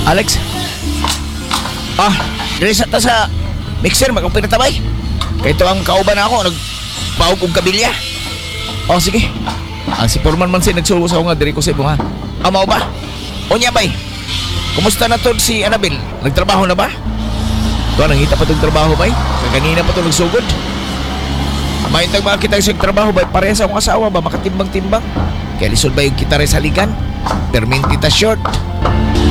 Alex? Dili sa ta sa mixer, magpinatabay. Kaya ito ang kauban ako, nagpaog og kabilya. Sige. Ang si Foreman man siya nagsulo sa ako nga, diri ko sa ibo ha. Mao ba? Unya bay? Kumusta na to si Annabel? Nagtrabaho na ba? Doon, nangita pa itong trabaho bay? Kaganina pa ito nagsugod. May tag kita sa trabaho bay, pareha sa akong asawa ba, makatimbang-timbang. Kaya lisod ba yung kita rin sa ligan? Permintita short.